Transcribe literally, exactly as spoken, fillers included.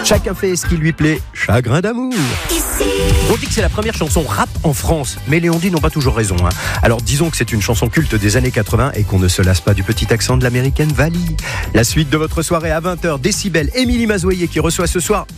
Chacun fait ce qui lui plaît, chagrin d'amour. On dit que c'est la première chanson rap en France, mais les ondits n'ont pas toujours raison. Hein. Alors disons que c'est une chanson culte des années quatre-vingts et qu'on ne se lasse pas du petit accent de l'américaine Vali. La suite de votre soirée à vingt heures, Décibel, Émilie Mazoyer qui reçoit ce soir